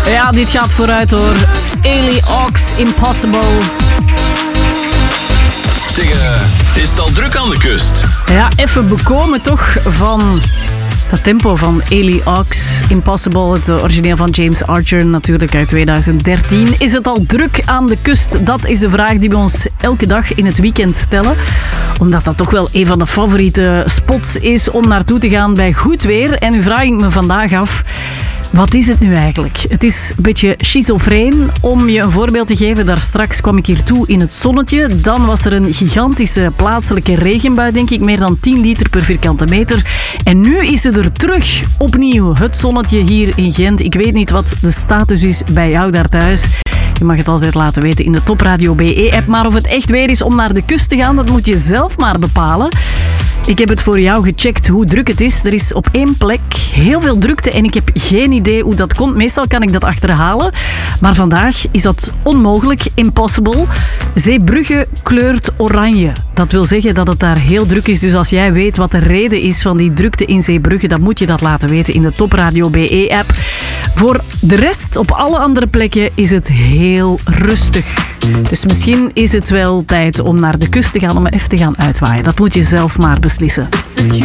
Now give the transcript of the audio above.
Ja, dit gaat vooruit hoor. Ailey Ox, Impossible. Zeg, is het al druk aan de kust? Ja, even bekomen toch van dat tempo van Ailey Ox, Impossible, het origineel van James Archer, natuurlijk uit 2013. Is het al druk aan de kust? Dat is de vraag die we ons elke dag in het weekend stellen. Omdat dat toch wel een van de favoriete spots is om naartoe te gaan bij goed weer. En nu vraag ik me vandaag af, wat is het nu eigenlijk? Het is een beetje schizofreen. Om je een voorbeeld te geven, daar straks kwam ik hier toe in het zonnetje. Dan was er een gigantische plaatselijke regenbui, denk ik, meer dan 10 liter per vierkante meter. En nu is het er terug, opnieuw, het zonnetje hier in Gent. Ik weet niet wat de status is bij jou daar thuis. Je mag het altijd laten weten in de Top Radio BE-app. Maar of het echt weer is om naar de kust te gaan, dat moet je zelf maar bepalen. Ik heb het voor jou gecheckt hoe druk het is. Er is op één plek heel veel drukte en ik heb geen idee hoe dat komt. Meestal kan ik dat achterhalen. Maar vandaag is dat onmogelijk, impossible. Zeebrugge kleurt oranje. Dat wil zeggen dat het daar heel druk is. Dus als jij weet wat de reden is van die drukte in Zeebrugge, dan moet je dat laten weten in de Top Radio BE-app. Voor de rest, op alle andere plekken, is het heel rustig. Dus misschien is het wel tijd om naar de kust te gaan, om even te gaan uitwaaien. Dat moet je zelf maar beslissen.